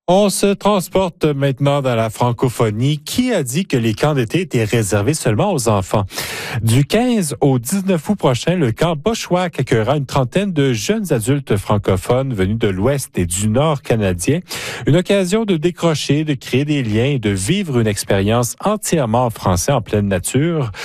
On se transporte maintenant dans la francophonie. Qui a dit que les camps d'été étaient réservés seulement aux enfants? Du 15 au 19 août prochain, le camp Bushwack accueillera une trentaine de jeunes adultes francophones venus de l'Ouest et du Nord canadien. Une occasion de décrocher, de créer des liens et de vivre une expérience entièrement en français en pleine nature.